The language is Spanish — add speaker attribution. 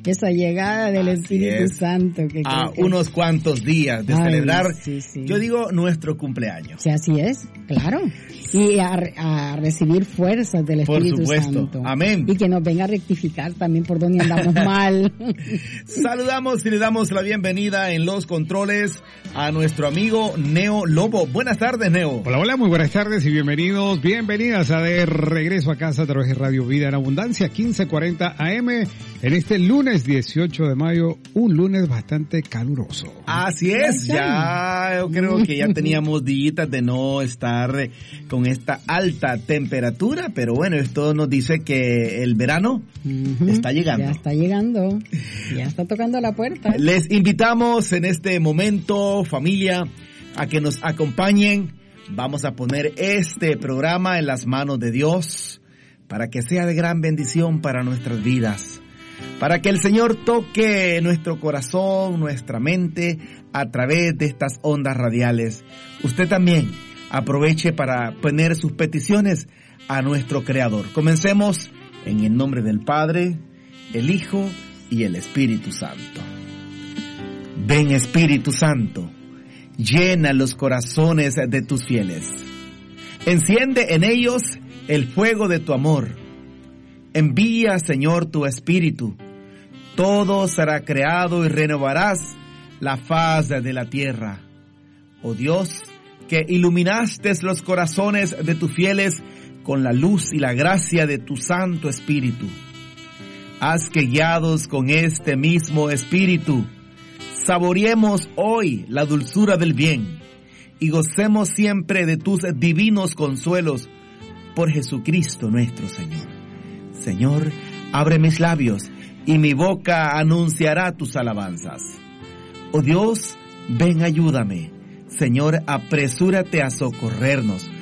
Speaker 1: esa llegada del Espíritu Santo. Que
Speaker 2: a unos cuantos días de celebrar,
Speaker 1: sí.
Speaker 2: yo digo, nuestro cumpleaños.
Speaker 1: Sí, así es, claro. Y a recibir fuerzas del Espíritu Santo.
Speaker 2: Amén.
Speaker 1: Y que nos venga a rectificar también por donde andamos mal.
Speaker 2: Saludamos y le damos la bienvenida en los controles a nuestro amigo Neo Lobo. Buenas tardes, Neo.
Speaker 3: Hola, muy buenas tardes y bienvenidos, bienvenidas a De Regreso a Casa a través de Radio Vida en Abundancia, 1540 AM, en este lunes 18 de mayo, un lunes bastante caluroso.
Speaker 2: Así es, ya yo creo que ya teníamos días de no estar con esta alta temperatura, pero bueno, esto nos dice que el verano está llegando.
Speaker 1: Ya está llegando, ya está tocando la puerta.
Speaker 2: Les invitamos en este momento, familia, a que nos acompañen. Vamos a poner este programa en las manos de Dios para que sea de gran bendición para nuestras vidas, para que el Señor toque nuestro corazón, nuestra mente a través de estas ondas radiales. Usted también aproveche para poner sus peticiones a nuestro Creador. Comencemos en el nombre del Padre, el Hijo y el Espíritu Santo. Ven, Espíritu Santo, llena los corazones de tus fieles. Enciende en ellos el fuego de tu amor. Envía, Señor, tu Espíritu. Todo será creado y renovarás la faz de la tierra. Oh Dios, que iluminaste los corazones de tus fieles con la luz y la gracia de tu Santo Espíritu. Haz que guiados con este mismo Espíritu, saboreemos hoy la dulzura del bien y gocemos siempre de tus divinos consuelos por Jesucristo nuestro Señor. Señor, abre mis labios y mi boca anunciará tus alabanzas. Oh Dios, ven, ayúdame. Señor, apresúrate a socorrernos.